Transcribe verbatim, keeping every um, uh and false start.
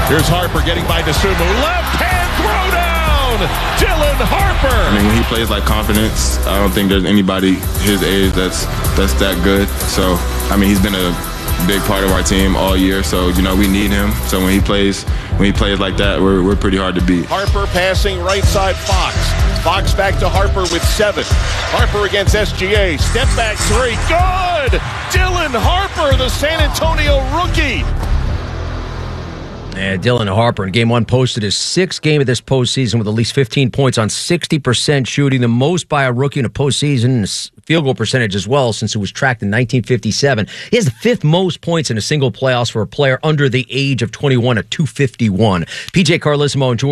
Here's Harper getting by Dosunmu. Left hand throw down. Dylan Harper. I mean, when he plays like confidence, I don't think there's anybody his age that's that's that good. So, I mean, he's been a big part of our team all year. So, you know, we need him. So when he plays, when he plays like that, we're we're pretty hard to beat. Harper passing right side Fox. Fox back to Harper with seven. Harper against S G A. Step back three. Good. Dylan Harper, the San Antonio rookie. Yeah, Dylan Harper in game one posted his sixth game of this postseason with at least fifteen points on sixty percent shooting, the most by a rookie in a postseason field goal percentage as well since it was tracked in nineteen fifty-seven. He has the fifth most points in a single playoffs for a player under the age of twenty-one at two fifty-one. P J Carlesimo and George